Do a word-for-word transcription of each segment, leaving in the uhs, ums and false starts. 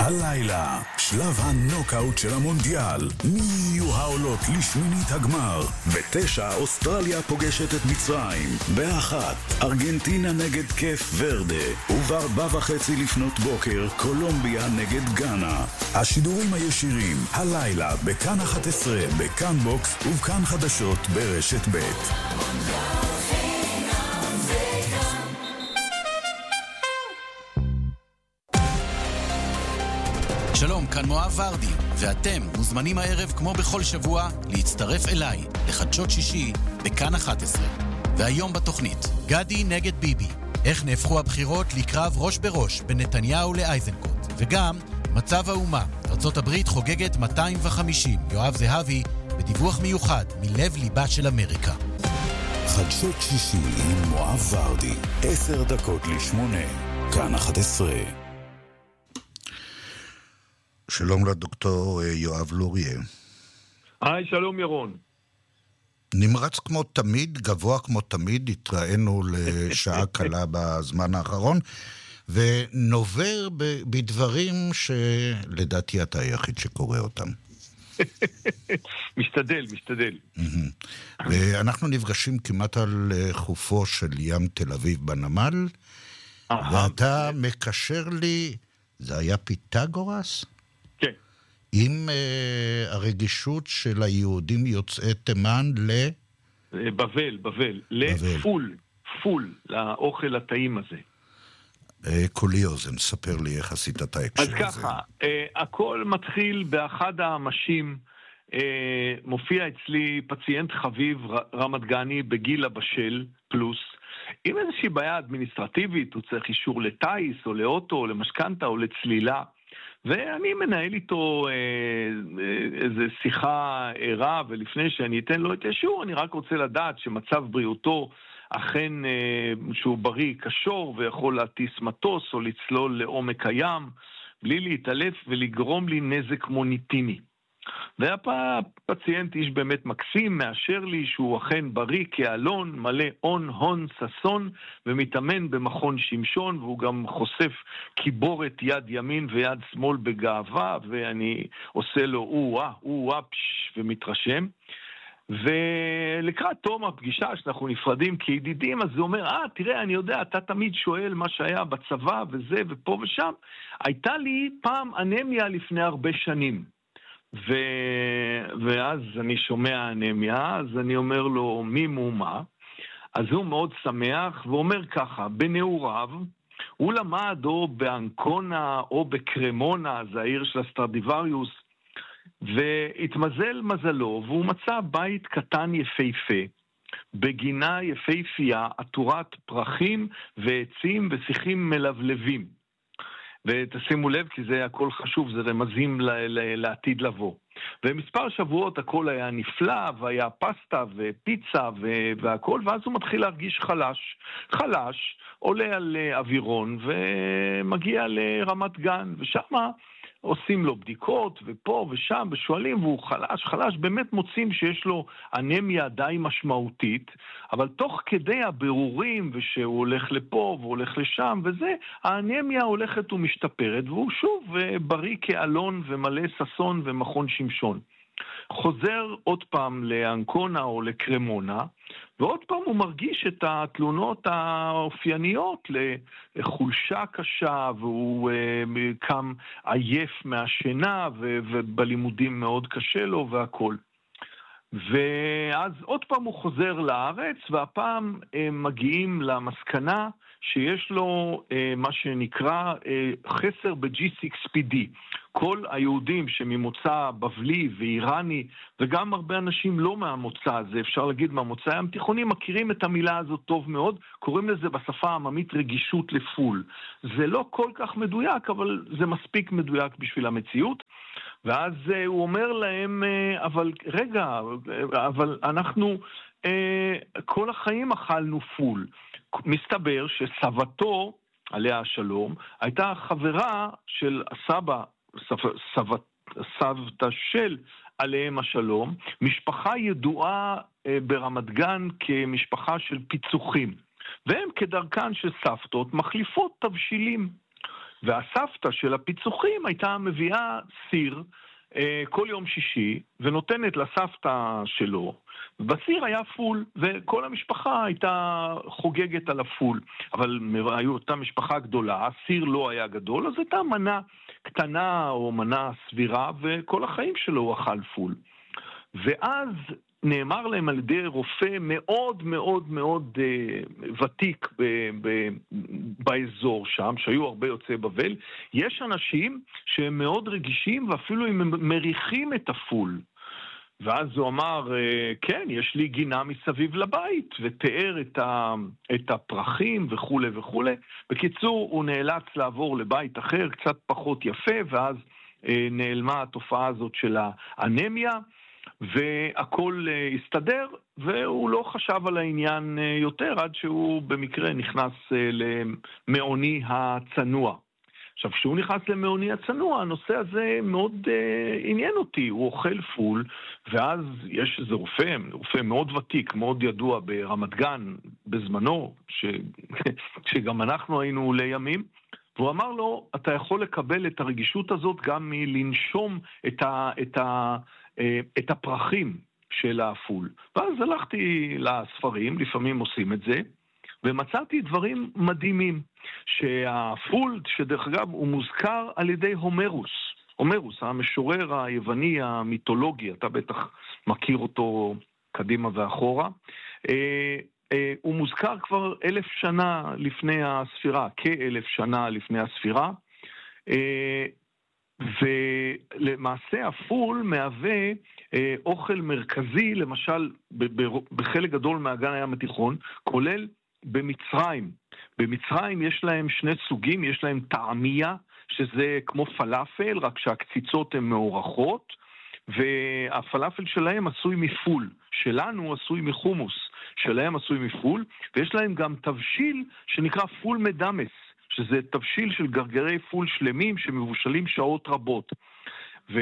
הלילה, שלב הנוקאוט של המונדיאל. מי יהיו העולות לשמינית הגמר? בתשע, אוסטרליה פוגשת את מצרים. באחת, ארגנטינה נגד קייפ ורדה. ובארבע וחצי לפנות בוקר, קולומביה נגד גאנה. השידורים הישירים, הלילה, בכאן אחת עשרה, בכאן בוקס ובכאן חדשות ברשת ב'. שלום, כאן מואב ורדי, ואתם מוזמנים הערב כמו בכל שבוע להצטרף אליי לחדשות שישי בכאן אחת עשרה. והיום בתוכנית, גדי נגד ביבי, איך נהפכו הבחירות לקרב ראש בראש בין נתניהו לאייזנקוט, וגם מצב האומה, ארצות הברית חוגגת מאתיים וחמישים, יואב זהבי בדיווח מיוחד מלב ליבה של אמריקה. חדשות שישי עם מואב ורדי, עשר דקות לשמונה, כאן אחת עשרה. שלום לדוקטור יואב לוריה. היי, שלום ירון. נמרץ כמו תמיד, גבוה כמו תמיד, התראינו לשעה קלה בזמן האחרון, ונובר בדברים שלדעתי אתה היחיד שקורא אותם. משתדל, משתדל. ואנחנו נפגשים כמעט על חופו של ים תל אביב בנמל, ואתה מקשר לי, זה היה פיתגורס? כן. עם uh, הרגישות של היהודים יוצאי תימן ל... בבל, בבל. לפול, פול, לאוכל הטעים הזה. Uh, כולי אוזן, ספר לי איך עשית את ההקשר הזה. אז ככה, uh, הכל מתחיל באחד האמשים, uh, מופיע אצלי פציינט חביב רמת גני בגיל הבשל פלוס, עם איזושהי בעיה אדמיניסטרטיבית, הוא צריך אישור לטייס או לאוטו או למשכנתה או לצלילה, ואני מנהל איתו אה, אה, איזו שיחה ערה, ולפני שאני אתן לו את האישור, אני רק רוצה לדעת שמצב בריאותו אכן אה, שהוא בריא קשור, ויכול להטיס מטוס או לצלול לעומק הים, בלי להתעלף ולגרום לי נזק מוניטיני. והפציינט איש באמת מקסים, מאשר לי שהוא אכן בריא כאלון, מלא און, הון, ססון, ומתאמן במכון שמשון, והוא גם חושף קיבורת יד ימין ויד שמאל בגאווה, ואני עושה לו או-אה, או-אה, פש, ומתרשם. ולקראת תום הפגישה שאנחנו נפרדים כידידים, אז הוא אומר, אה, תראה, אני יודע, אתה תמיד שואל מה שהיה בצבא וזה ופה ושם. הייתה לי פעם אנמיה לפני הרבה שנים. ו... ואז אני שומע אנמיה, אז אני אומר לו, מי מומה? אז הוא מאוד שמח, ואומר ככה, בנעוריו, הוא למד או באנקונה או בקרמונה, זה העיר של הסטרדיווריוס, והתמזל מזלו, והוא מצא בית קטן יפהפה, בגינה יפהפייה, עטורת פרחים ועצים ושיחים מלבלבים. ותשימו לב, כי זה הכל חשוב, זה רמזים ל- ל- לעתיד לבוא. ומספר שבועות הכל היה נפלא, והיה פסטה ופיצה ו- והכל, ואז הוא מתחיל להרגיש חלש. חלש, עולה על אווירון ומגיע לרמת גן, ושמה עושים לו בדיקות, ופה ושם, ושואלים, והוא חלש, חלש, באמת מוצאים שיש לו אנמיה די משמעותית, אבל תוך כדי הבירורים, ושהוא הולך לפה, והוא הולך לשם, וזה, האנמיה הולכת ומשתפרת, והוא שוב בריא כאלון, ומלא ססון, ומכון שמשון. חוזר עוד פעם לאנקונה או לקרמונה, ועוד פעם הוא מרגיש את התלונות האופייניות לחולשה קשה, והוא uh, קם עייף מהשינה, ו- ובלימודים מאוד קשה לו והכל. ואז עוד פעם הוא חוזר לארץ, והפעם uh, מגיעים למסקנה שיש לו uh, מה שנקרא uh, חסר ב-ג'י סיקס פי די. כל היהודים שממוצא בבלי ואיראני, וגם הרבה אנשים לא מהמוצא הזה, אפשר להגיד מהמוצא הים תיכוני, מכירים את המילה הזאת טוב מאוד, קוראים לזה בשפה העממית רגישות לפול. זה לא כל כך מדויק, אבל זה מספיק מדויק בשביל המציאות. ואז uh, הוא אומר להם, uh, אבל רגע, אבל אנחנו uh, כל החיים אכלנו פול. מסתבר שסבתו, עליה השלום, הייתה חברה של הסבא, סבת, סבתא של עליהם השלום, משפחה ידועה אה, ברמת גן כמשפחה של פיצוחים, והם כדרכן של סבתות מחליפות תבשילים. והסבתא של הפיצוחים הייתה מביאה סיר כל יום שישי, ונותנת לסבתא שלו, בסיר היה פול, וכל המשפחה הייתה חוגגת על הפול, אבל היו אותה משפחה גדולה, הסיר לא היה גדול, אז הייתה מנה קטנה או מנה סבירה, וכל החיים שלו הוא אכל פול. ואז נאמר להם על ידי רופא מאוד מאוד מאוד אה, ותיק ב, ב, באזור שם, שהיו הרבה יוצאי בבל, יש אנשים שהם מאוד רגישים ואפילו הם מריחים את הפול. ואז הוא אמר, כן, יש לי גינה מסביב לבית, ותיאר את, ה, את הפרחים וכו' וכו'. בקיצור, הוא נאלץ לעבור לבית אחר, קצת פחות יפה, ואז אה, נעלמה התופעה הזאת של האנמיה, והכל אה, הסתדר, והוא לא חשב על העניין אה, יותר, עד שהוא במקרה נכנס אה, למעוני הצנוע. עכשיו, כשהוא נכנס למעוני הצנוע, הנושא הזה מאוד אה, עניין אותי. הוא אוכל פול, ואז יש איזה רופא, רופא מאוד ותיק, מאוד ידוע ברמת גן בזמנו, ש... שגם אנחנו היינו לימים, והוא אמר לו, אתה יכול לקבל את הרגישות הזאת גם מלנשום את, ה... את, ה... אה, את הפרחים של הפול. ואז הלכתי לספרים, לפעמים עושים את זה, ומצאתי דברים מדהימים, שהפול, שדרך אגב הוא מוזכר על ידי הומרוס, הומרוס, המשורר היווני המיתולוגי, אתה בטח מכיר אותו קדימה ואחורה, אה, אה, הוא מוזכר כבר אלף שנה לפני הספירה, כאלף שנה לפני הספירה, אה, ולמעשה הפול מהווה אה, אוכל מרכזי, למשל בחלק גדול מהאגן הים התיכון, כולל במצרים. במצרים יש להם שני סוגים, יש להם טעמיה, שזה כמו פלאפל, רק שהקציצות הן מאורחות, והפלאפל שלהם עשוי מפול, שלנו עשוי מחומוס, שלהם עשוי מפול, ויש להם גם תבשיל שנקרא פול מדמס, שזה תבשיל של גרגרי פול שלמים שמבושלים שעות רבות. ו...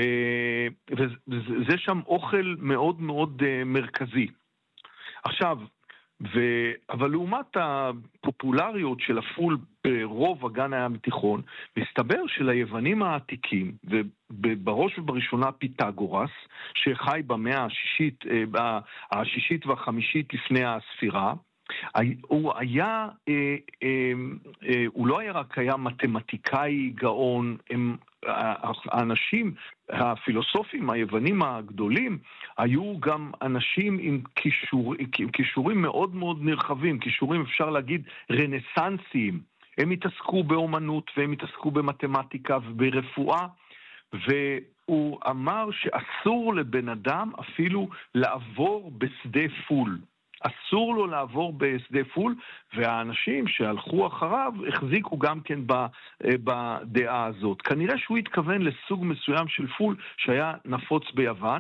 וזה שם אוכל מאוד מאוד מרכזי. עכשיו, ו... אבל לעומת הפופולריות של הפול ברוב אגן הים התיכון, מסתבר שליוונים העתיקים, ובראש ובראשונה פיתגורס, שחי במאה השישית, השישית והחמישית לפני הספירה, הוא היה, הוא לא היה רק היה מתמטיקאי גאון, הם, האנשים, הפילוסופים היוונים הגדולים, היו גם אנשים עם כישור, כישורים מאוד מאוד נרחבים, כישורים אפשר להגיד רנסנסיים, הם התעסקו באומנות והם התעסקו במתמטיקה וברפואה, והוא אמר שאסור לבן אדם אפילו לעבור בשדה פול, אסור לו לעבור בשדה פול, והאנשים שהלכו אחריו החזיקו גם כן בדעה הזאת. כנראה שהוא התכוון לסוג מסוים של פול שהיה נפוץ ביוון,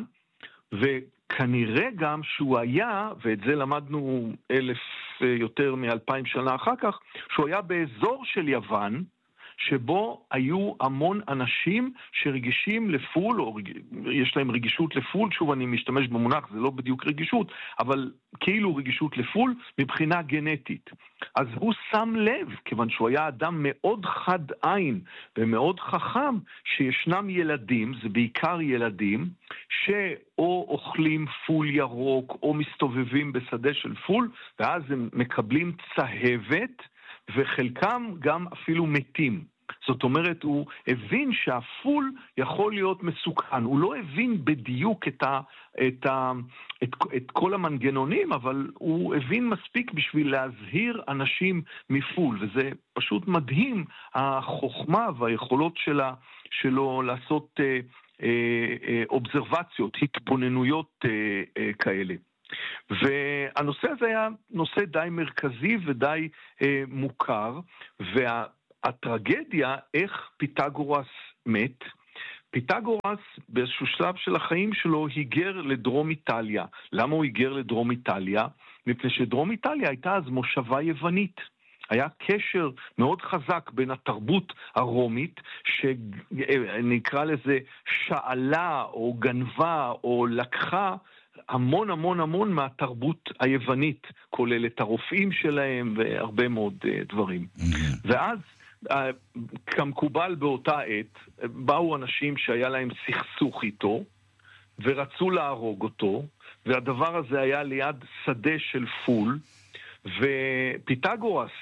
וכנראה גם שהוא היה, ואת זה למדנו אלף יותר מאלפיים שנה אחר כך, שהוא היה באזור של יוון, שבו היו המון אנשים שרגישים לפול, או יש להם רגישות לפול, שוב אני משתמש במונח, זה לא בדיוק רגישות, אבל כאילו רגישות לפול מבחינה גנטית. אז הוא שם לב, כיוון שהוא היה אדם מאוד חד עין ומאוד חכם, שישנם ילדים, זה בעיקר ילדים, שאו אוכלים פול ירוק, או מסתובבים בשדה של פול, ואז הם מקבלים צהבת, וחלקם גם אפילו מתים. זאת אומרת, הוא הבין שהפול יכול להיות מסוכן. הוא לא הבין בדיוק את, ה, את, ה, את, את כל המנגנונים, אבל הוא הבין מספיק בשביל להזהיר אנשים מפול, וזה פשוט מדהים, החוכמה והיכולות שלה, שלו לעשות אה, אה, אה, אובזרבציות, התבוננויות אה, אה, כאלה. והנושא הזה היה נושא די מרכזי ודי אה, מוכר, והטרגדיה, איך פיתגורס מת, פיתגורס באיזשהו שלב של החיים שלו היגר לדרום איטליה. למה הוא היגר לדרום איטליה? מפני שדרום איטליה הייתה אז מושבה יוונית. היה קשר מאוד חזק בין התרבות הרומית, שנקרא לזה שאלה או גנבה או לקחה, המון המון המון מהתרבות היוונית, כולל את הרופאים שלהם והרבה מאוד uh, דברים. Mm-hmm. ואז כמקובל באותה עת, באו אנשים שהיה להם סכסוך איתו, ורצו להרוג אותו, והדבר הזה היה ליד שדה של פול, ופיתגורס,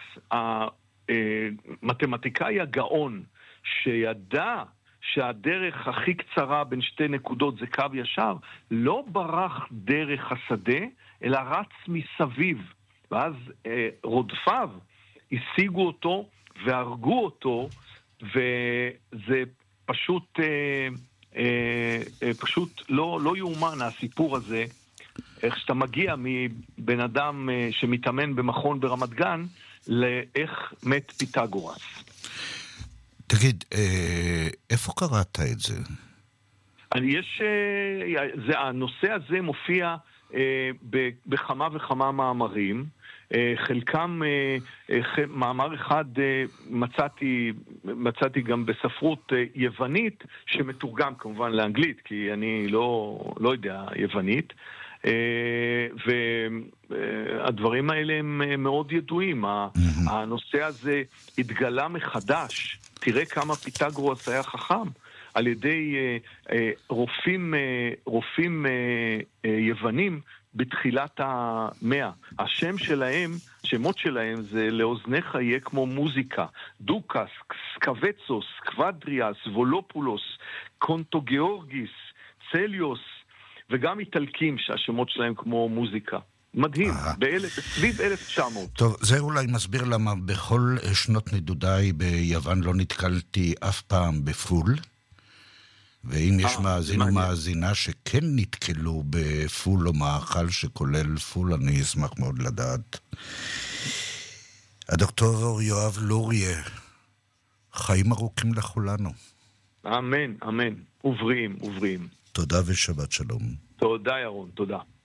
המתמטיקאי הגאון, שידע שהדרך הכי קצרה בין שתי נקודות זה קו ישר, לא ברח דרך השדה, אלא רץ מסביב. ואז אה, רודפיו השיגו אותו והרגו אותו, וזה פשוט, אה, אה, אה, פשוט לא, לא יאומן הסיפור הזה, איך שאתה מגיע מבן אדם אה, שמתאמן במכון ברמת גן, לאיך מת פיתגורס. תגיד, איפה קראת את זה? יש, זה, הנושא הזה מופיע בכמה וכמה מאמרים, חלקם, מאמר אחד מצאתי, מצאתי גם בספרות יוונית, שמתורגם כמובן לאנגלית, כי אני לא, לא יודע יוונית, והדברים האלה הם מאוד ידועים. הנושא הזה התגלה מחדש. תראה כמה פיתגורס היה חכם על ידי רופאים, רופאים יוונים בתחילת המאה. השם שלהם, שמות שלהם זה לאוזניך יהיה כמו מוזיקה. דוקס, סקבצוס, קוודריאס, וולופולוס, קונטוגיאורגיס, צליוס, וגם איטלקים שהשמות שלהם כמו מוזיקה. מדהים, בסביב אלף תשע מאות. טוב, זה אולי מסביר למה בכל שנות נדודיי ביוון לא נתקלתי אף פעם בפול, ואם יש מאזין או מאזינה שכן נתקלו בפול או מאכל שכולל פול, אני אשמח מאוד לדעת. הדוקטור יואב לוריה, חיים ארוכים לכולנו. אמן, אמן. ובריאים, ובריאים. תודה ושבת שלום. תודה ירון, תודה.